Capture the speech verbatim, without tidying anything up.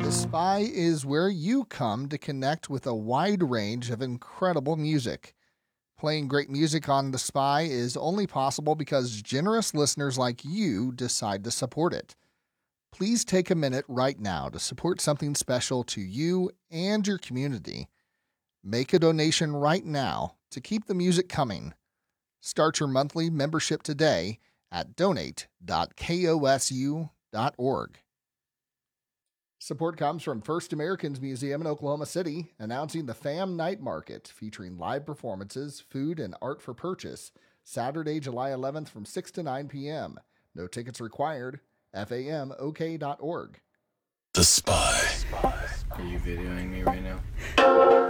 The Spy is where you come to connect with a wide range of incredible music. Playing great music on The Spy is only possible because generous listeners like you decide to support it. Please take a minute right now to support something special to you and your community. Make a donation right now to keep the music coming. Start your monthly membership today at donate dot kosu dot org. Support comes from First Americans Museum in Oklahoma City, announcing the FAM Night Market, featuring live performances, food, and art for purchase, Saturday, July eleventh from six to nine p.m. No tickets required. F A M O K dot org. The Spy. Are you videoing me right now?